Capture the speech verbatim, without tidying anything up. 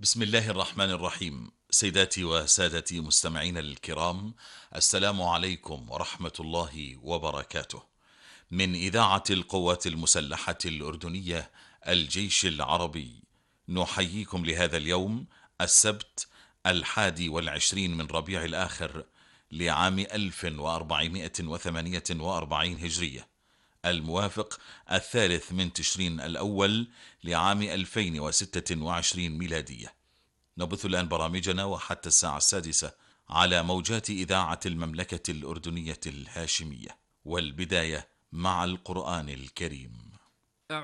بسم الله الرحمن الرحيم. سيداتي وسادتي مستمعين الكرام، السلام عليكم ورحمة الله وبركاته. من إذاعة القوات المسلحة الأردنية الجيش العربي، نحييكم لهذا اليوم السبت الحادي والعشرين من ربيع الآخر لعام ألف وأربعمائة وثمانية وأربعين هجرية، الموافق الثالث من تشرين الأول لعام ألفين وستة وعشرين ميلادية. نبث الآن برامجنا وحتى الساعة السادسة على موجات إذاعة المملكة الأردنية الهاشمية، والبداية مع القرآن الكريم.